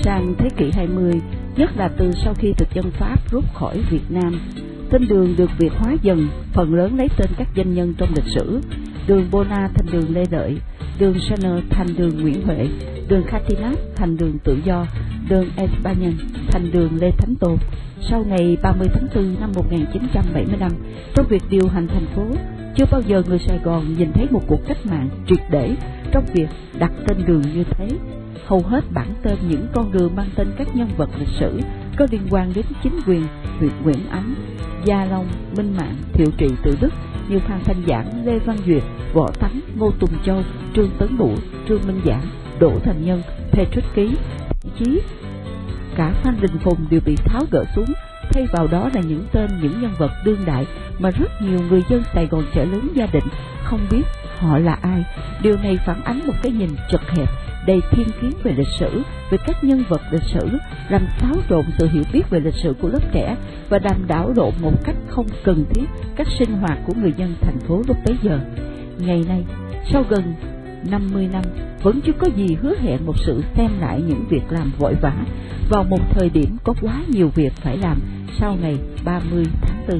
sang thế kỷ 20, nhất là từ sau khi thực dân Pháp rút khỏi Việt Nam, tên đường được Việt hóa dần, phần lớn lấy tên các danh nhân trong lịch sử. Đường Bona thành đường Lê Lợi, đường Saner thành đường Nguyễn Huệ, đường Catinat thành đường Tự Do, đường Espagne thành đường Lê Thánh Tôn. Sau ngày 30 tháng 4 năm 1975, trong việc điều hành thành phố, chưa bao giờ người Sài Gòn nhìn thấy một cuộc cách mạng triệt để trong việc đặt tên đường như thế. Hầu hết bản tên những con đường mang tên các nhân vật lịch sử có liên quan đến chính quyền huyện Nguyễn Ánh, Gia Long, Minh Mạng, Thiệu Trị, Tự Đức như Phan Thanh Giảng, Lê Văn Duyệt, Võ Tánh, Ngô Tùng Châu, Trương Tấn Bửu, Trương Minh Giảng, Đỗ Thành Nhân, Petrus Ký, thậm chí cả Phan Đình Phùng đều bị tháo gỡ xuống, thay vào đó là những tên những nhân vật đương đại mà rất nhiều người dân Sài Gòn chợ lớn Gia Định không biết họ là ai. Điều này phản ánh một cái nhìn chật hẹp, đầy thiên kiến về lịch sử, về các nhân vật lịch sử, làm xáo trộn sự hiểu biết về lịch sử của lớp trẻ và làm đảo lộn một cách không cần thiết các sinh hoạt của người dân thành phố lúc bấy giờ. Ngày nay, sau gần 50 năm, vẫn chưa có gì hứa hẹn một sự xem lại những việc làm vội vã vào một thời điểm có quá nhiều việc phải làm sau ngày 30 tháng 4.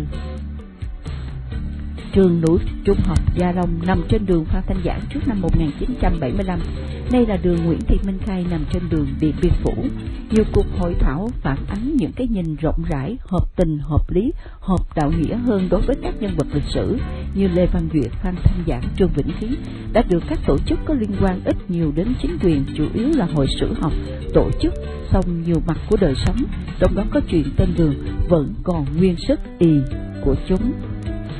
Trường Nữ Trung học Gia Long nằm trên đường Phan Thanh Giảng trước năm 1975. Đây là đường Nguyễn Thị Minh Khai nằm trên đường Điện Biên Phủ. Nhiều cuộc hội thảo phản ánh những cái nhìn rộng rãi, hợp tình, hợp lý, hợp đạo nghĩa hơn đối với các nhân vật lịch sử như Lê Văn Duyệt, Phan Thanh Giảng, Trương Vĩnh Ký đã được các tổ chức có liên quan ít nhiều đến chính quyền, chủ yếu là hội sử học, tổ chức, song nhiều mặt của đời sống, trong đó có chuyện tên đường vẫn còn nguyên sức ì của chúng.